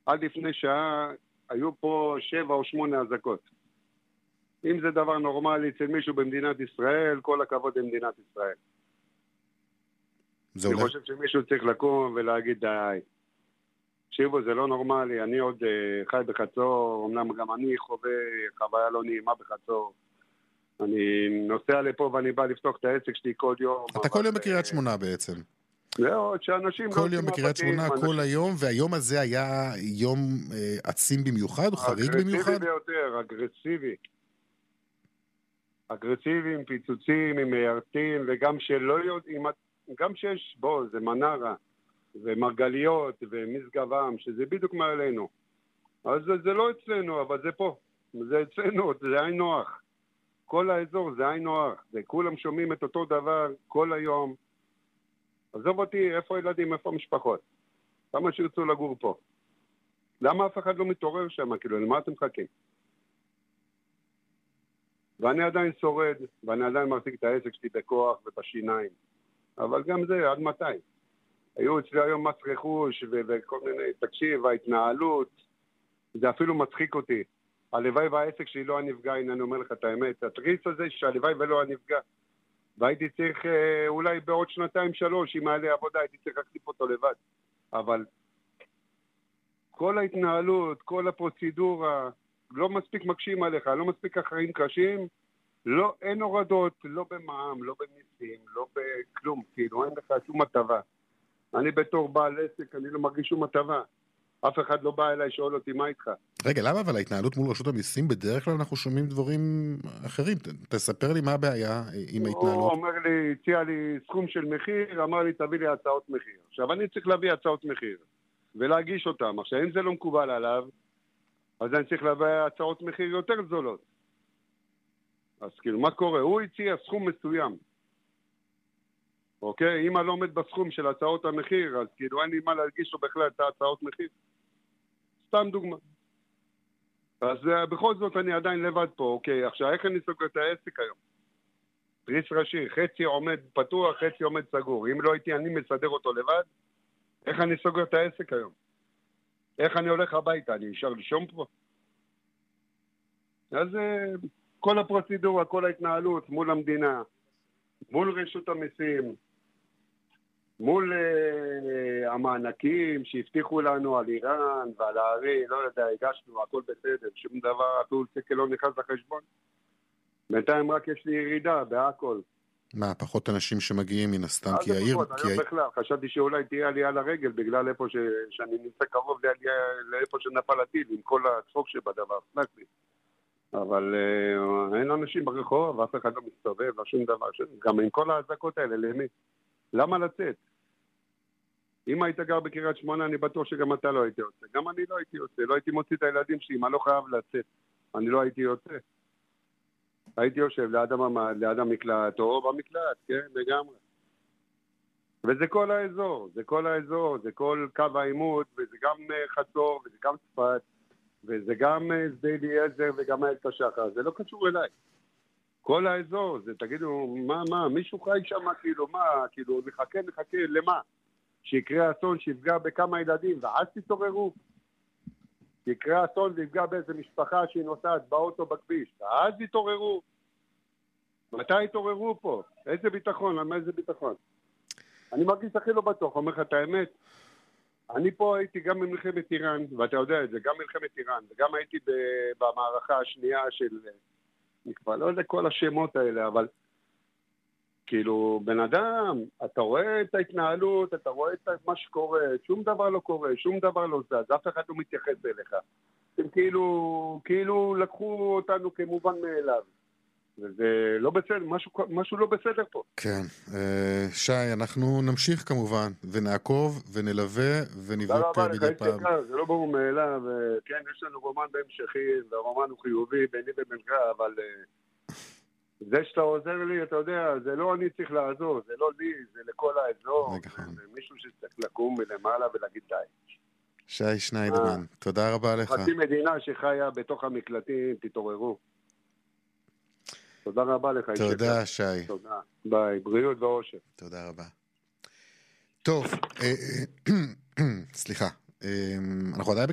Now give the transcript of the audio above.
עד לפני שעה היו פה 7 או 8 אזעקות. אם זה דבר נורמלי אצל מישהו במדינת ישראל, כל הכבוד למדינת ישראל. אני חושב שמישהו צריך לקום ולהגיד די. תקשיבו, זה לא נורמלי, אני עוד חי בחצור, אמנם גם אני חווה חוויה לא נעימה בחצור. אני נוסע לפה ואני בא לפתוח את העסק שלי כל יום. אתה כל יום בקריית שמונה בעצם. זהו, שאנשים כל יום בקריית שמונה, כל היום, והיום הזה היה יום עצים במיוחד, או חריג במיוחד? אגרסיבי ביותר, אגרסיבי. אגרסיבי עם פיצוצים, עם מיירטים, וגם שלא יודעים, גם שיש, בוא, זה מנרה, ומרגליות, ומסגבם, שזה בדיוק מעלינו. אז זה לא אצלנו, אבל זה פה. זה אצלנו, זה עין נוח. כל האזור זה עין נוח. זה כולם שומעים את אותו דבר כל היום. עזוב אותי, איפה הילדים, איפה המשפחות? למה שירצו לגור פה? למה אף אחד לא מתעורר שם? כאילו, למה אתם מחכים? ואני עדיין שורד, ואני עדיין מחזיק את העסק שלי בכוח ובשיניים. אבל גם זה, עד מתי? היו אצלי היום מס רכוש וכל מיני, תקשיב, ההתנהלות, זה אפילו מצחיק אותי. הלוואי והעסק שלי לא הנפגע, הנה אני אומר לך את האמת. התריס הזה שהלוואי ולא הנפגע. והייתי צריך אולי בעוד 2-3, אם היה לי עבודה, הייתי צריך להקליף אותו לבד. אבל כל ההתנהלות, כל הפרוצדורה, לא מספיק מקשים עליך, לא מספיק אחרים קשים, לא, אין הורדות, לא במע"מ, לא במיסים, לא בכלום, כאילו, אין לך שום הטבה. אני בתור בעל עסק, אני לא מרגיש שום הטבה. אף אחד לא בא אליי שואל אותי מה איתך. רגע, למה אבל ההתנהלות מול רשות המיסים, בדרך כלל אנחנו שומעים דברים אחרים. תספר לי מה הבעיה עם ההתנהלות. הוא אומר לי, הציע לי סכום של מחיר, אמר לי תביא לי הצעות מחיר. עכשיו אני צריך להביא הצעות מחיר ולהגיש אותם. עכשיו אם זה לא מקובל עליו, אז אני צריך להביא הצעות מחיר יותר זולות. אז כאילו מה קורה? הוא הציע סכום מסוים. אוקיי? אם אני לא עומד בסכום של הצעות המחיר, אז כאילו אין לי מה להגיש לו בכלל את ההצעות מחיר. סתם דוגמה. אז בכל זאת אני עדיין לבד פה, אוקיי? עכשיו איך אני סוגר את העסק היום? פריס ראשי, חצי עומד פתוח, חצי עומד סגור. אם לא הייתי אני מסדר אותו לבד, איך אני סוגר את העסק היום? איך אני הולך הביתה? אני נשאר לישון פה? אז כל הפרוצדורה, כל ההתנהלות מול המדינה, מול רשות המיסים, מול המענקים שהבטיחו לנו על איראן ועל הערי, לא יודע, הגשנו, הכל בסדר, שום דבר, אפילו שקל לא נכנס לחשבון. בינתיים רק יש לי ירידה בהכל. מה, פחות אנשים שמגיעים מן הסתם, כי העיר... היום בכלל, חשבתי שאולי תהיה עלייה לרגל, בגלל איפה שאני נמצא קרוב לאיפה שנפל הטיל, עם כל הצחוק שבדבר, סנקלי. אבל אין אנשים ברחוב, ואף אחד לא מסתובב, ושום דבר, גם עם כל ההזקות האלה, למי? למה לצאת? אם היית גר בקריית שמונה, אני בטוח שגם אתה לא הייתי יוצא. גם אני לא הייתי יוצא, לא הייתי מוציא את הילדים שלי, אם אני לא חייב לצאת. אני לא הייתי יוצא. הייתי יושב ליד המקלט, או במקלט, כן, לגמרי. וזה כל האזור, זה כל האזור, זה כל קו העימות, וזה גם חצור, וזה גם צפת, וזה גם שדה אליעזר, וגם איילת השחר. זה לא קשור אליי. כל האזור, זה תגידו, מה, מישהו חי שם, כאילו, מה, כאילו, נחכה, למה? שיקרה אסון שיפגע בכמה ילדים, ואז תתעוררו. שיקרה אסון ויפגע באיזה משפחה שהיא נוסעת באוטו בכביש, ואז תתעוררו. מתי התעוררו פה? איזה ביטחון? למה איזה ביטחון? אני מרגיש הכי לא בטוח, אומר לך את האמת. אני פה הייתי גם במלחמת איראן, ואתה יודע את זה, גם מלחמת איראן, וגם הייתי במערכה השנייה של... אני כבר לא יודע כל השמות האלה, אבל כאילו, בן אדם, אתה רואה את ההתנהלות, אתה רואה את מה שקורה, שום דבר לא קורה, שום דבר לא זז, אף אחד לא מתייחס אליך. הם כאילו לקחו אותנו כמובן מאליו. וזה לא בסדר, משהו לא בסדר פה. כן, שי, אנחנו נמשיך כמובן, ונעקוב, ונלווה, ונבדוק מדי פעם. זה לא ברור מאליו, כן, יש לנו רומן בהמשכי, והרומן הוא חיובי ביני ובינך, אבל זה שאתה עוזר לי, אתה יודע, זה לא אני צריך לעזור, זה לא לי, זה לכל האזור, זה מישהו שצריך לקום מלמעלה ולהגיד די. שי שניידרמן, תודה רבה לך. חצי מדינה שחיה בתוך המקלטים, תתעוררו. תודה רבה לך. תודה, שי. תודה. ביי, בריאות ואושר. תודה רבה. טוב, סליחה, אנחנו עדיין